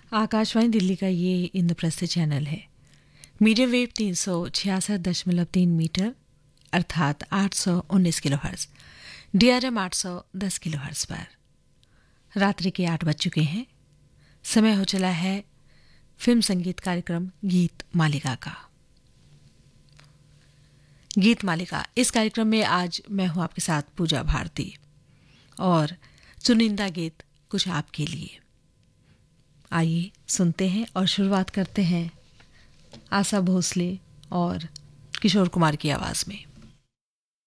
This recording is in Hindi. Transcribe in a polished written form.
आकाशवाणी दिल्ली का ये इंद्रप्रस्थ चैनल है। मीडियम वेव 366.3 मीटर अर्थात 819 किलोहर्ट्ज, DRM 810 किलोहर्ट्ज पर रात्रि के 8 बज चुके हैं। समय हो चला है फिल्म संगीत कार्यक्रम गीत मालिका का। गीत मालिका इस कार्यक्रम में आज मैं हूं आपके साथ पूजा भारती और चुनिंदा गीत कुछ आपके लिए। आइए सुनते हैं और शुरुआत करते हैं आशा भोसले और किशोर कुमार की आवाज में।